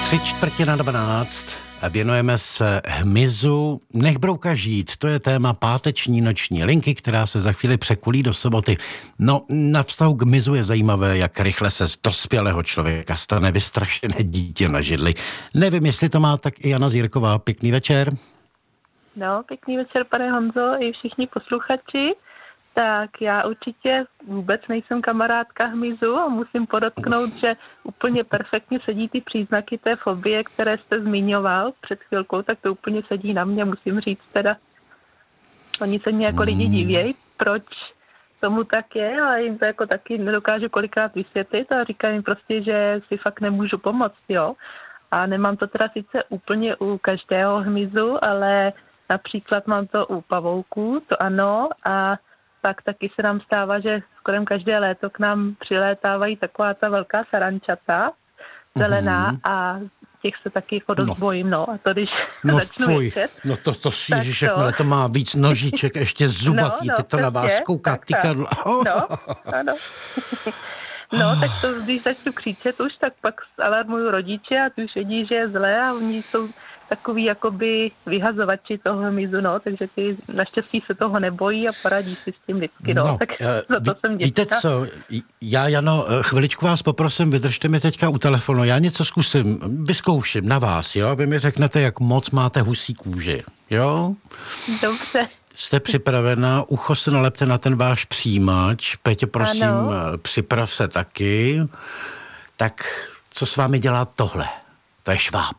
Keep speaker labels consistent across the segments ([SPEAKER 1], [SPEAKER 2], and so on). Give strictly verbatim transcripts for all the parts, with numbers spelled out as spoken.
[SPEAKER 1] Tři čtvrtě na dvanáct a věnujeme se hmyzu. Nech brouka žít, to je téma páteční noční linky, která se za chvíli překulí do soboty. No, na vztahu k hmyzu je zajímavé, jak rychle se z dospělého člověka stane vystrašené dítě na židli. Nevím, jestli to má tak i Jana Zírková. Pěkný večer.
[SPEAKER 2] No, pěkný večer, pane Honzo, i všichni posluchači. Tak já určitě vůbec nejsem kamarádka hmyzu a musím podotknout, že úplně perfektně sedí ty příznaky té fobie, které jste zmiňoval před chvilkou, tak to úplně sedí na mě, musím říct teda. Oni se mě jako lidi divějí, proč tomu tak je, ale jim to jako taky nedokážu kolikrát vysvětlit a říkám jim prostě, že si fakt nemůžu pomoct, jo. A nemám to teda sice úplně u každého hmyzu, ale například mám to u pavouků, to ano, a tak taky se nám stává, že skoro každé léto k nám přilétávají taková ta velká sarančata, zelená, mm-hmm. a těch se taky jako dost no. bojím, no. A to, když
[SPEAKER 1] no,
[SPEAKER 2] začnu
[SPEAKER 1] fuj.
[SPEAKER 2] vědět,
[SPEAKER 1] No to, to si, ježiš, jakmile to má víc nožiček, ještě zubatý,
[SPEAKER 2] no, no,
[SPEAKER 1] teď to na vás kouká, tykadlo.
[SPEAKER 2] No, ano. No, tak to, když začnu křičet už, tak pak alarmuju rodiče a ty už vědí, že je zlé a oni jsou takový jakoby vyhazovači toho hmyzu, no, takže ty naštěstí se toho nebojí a poradí si s tím vždycky, no, no tak uh, za to jsem děčná.
[SPEAKER 1] Víte co, já, Jano, chviličku vás poprosím, vydržte mi teďka u telefonu, já něco zkusím, vyzkouším na vás, jo, vy mi řeknete, jak moc máte husí kůži, jo?
[SPEAKER 2] Dobře.
[SPEAKER 1] Jste připravená, ucho se nalepte na ten váš přijímač, Pétě, prosím, ano. Připrav se taky, tak co s vámi dělá tohle? To je šváb.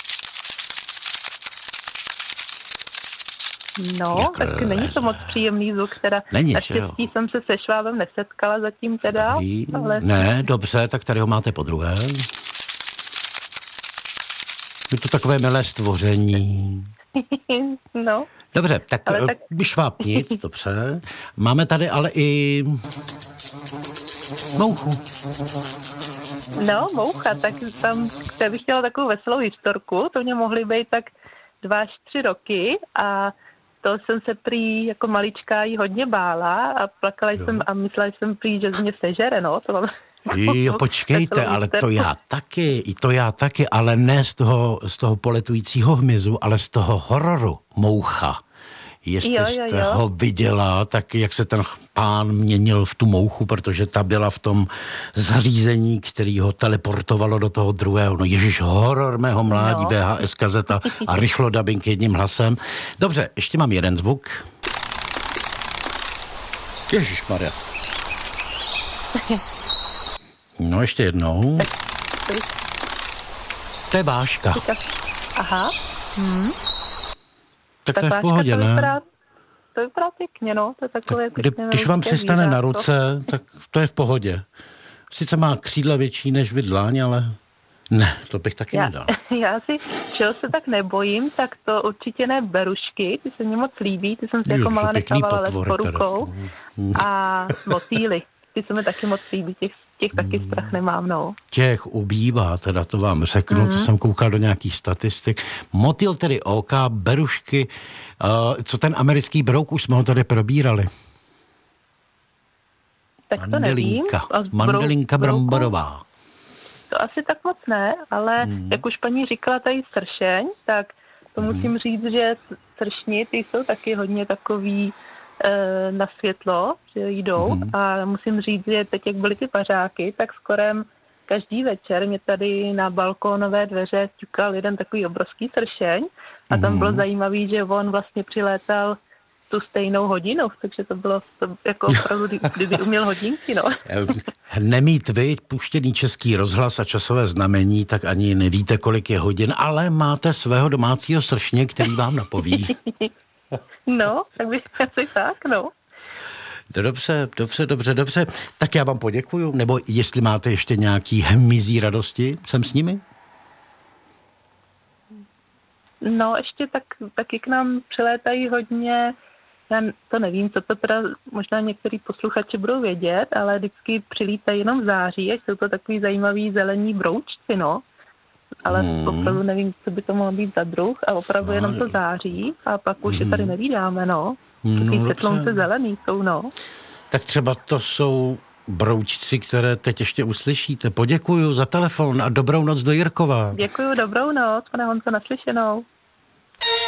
[SPEAKER 2] No,
[SPEAKER 1] jak
[SPEAKER 2] tak
[SPEAKER 1] leze.
[SPEAKER 2] Není to moc příjemný zvuk, teda
[SPEAKER 1] Není,
[SPEAKER 2] naštěstí jsem se se švábem nesetkala zatím teda. Ale...
[SPEAKER 1] Ne, dobře, tak tady ho máte po druhé. Je to takové milé stvoření.
[SPEAKER 2] No.
[SPEAKER 1] Dobře, tak,
[SPEAKER 2] tak...
[SPEAKER 1] šváb nic, dobře. Máme tady ale i mouchu.
[SPEAKER 2] No, moucha, tak tam já bych chtěla takovou veselou historku, to mě mohly být tak dva až tři roky a to jsem se prý jako maličká jí hodně bála a plakala jo. jsem a myslela jsem prý, že z mě sežere, no. To mám...
[SPEAKER 1] Jo, počkejte, ale to já taky, i to já taky, ale ne z toho, z toho poletujícího hmyzu, ale z toho hororu moucha. Jestli jo, jo, jo. jste ho viděla, tak jak se ten pán měnil v tu mouchu, protože ta byla v tom zařízení, který ho teleportovalo do toho druhého. No ježiš, horor mého mládí, no. V H S kazeta a rychlo dabing jedním hlasem. Dobře, ještě mám jeden zvuk. Ježišmarja. No ještě jednou. To je váška.
[SPEAKER 2] Aha. Hmm.
[SPEAKER 1] Tak to je v pohodě, ne?
[SPEAKER 2] Vypadá, to vypadá pěkně, no. To je takové
[SPEAKER 1] tak, kdy, když vám přistane na ruce, tak to je v pohodě. Sice má křídla větší než vy dláň, ale ne, to bych taky
[SPEAKER 2] já,
[SPEAKER 1] nedal.
[SPEAKER 2] Já si, čeho se tak nebojím, tak to určitě ne berušky, ty se mě moc líbí, ty jsem si jo, jako malá nechávala let po rukou. A motýly, ty se mi taky moc líbí, těch Těch taky strach nemám, no.
[SPEAKER 1] Těch ubývá, teda to vám řeknu, mm. to jsem koukal do nějakých statistik. Motýl tedy oka, berušky, uh, co ten americký brouk, už jsme ho tady probírali.
[SPEAKER 2] Tak to Mandelinka, nevím.
[SPEAKER 1] Mandelinka bramborová.
[SPEAKER 2] To asi tak moc ne, ale mm. jak už paní říkala tady sršeň, tak to mm. musím říct, že sršni, ty jsou taky hodně takový na světlo, že jdou mm-hmm. a musím říct, že teď, jak byly ty pařáky, tak skorem každý večer mě tady na balkónové dveře ťukal jeden takový obrovský sršeň a tam mm-hmm. bylo zajímavý, že on vlastně přilétal tu stejnou hodinu, takže to bylo to jako opravdu, kdyby uměl hodinky, no.
[SPEAKER 1] Nemít vy puštěný Český rozhlas a časové znamení, tak ani nevíte, kolik je hodin, ale máte svého domácího sršně, který vám napoví.
[SPEAKER 2] No, tak bych asi tak, no.
[SPEAKER 1] Dobře, dobře, dobře, dobře. Tak já vám poděkuju. Nebo jestli máte ještě nějaký hmyzí radosti, jsem s nimi?
[SPEAKER 2] No, ještě tak, taky k nám přilétají hodně, já to nevím, co to teda možná některý posluchači budou vědět, ale vždycky přilítají jenom v září, až jsou to takový zajímavý zelení broučci, no. Ale hmm. opravdu nevím, co by to mohlo být za druh a opravdu Sváry. Jenom to září a pak už hmm. je tady nevídáme, no. Takový no, se zelený jsou, no.
[SPEAKER 1] Tak třeba to jsou broučci, které teď ještě uslyšíte. Poděkuju za telefon a dobrou noc do Jirkova.
[SPEAKER 2] Děkuju, dobrou noc, pane Honzo, naslyšenou.